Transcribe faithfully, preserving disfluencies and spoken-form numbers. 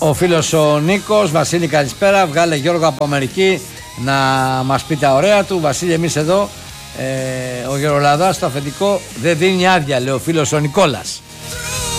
Ο φίλος ο Νίκος, Βασίλη καλησπέρα, βγάλε Γιώργο από Αμερική να μας πει τα ωραία του. Βασίλη, εμείς εδώ, ε, ο Γερολαδάς στο αφεντικό δεν δίνει άδεια, λέει ο φίλος ο Νικόλας.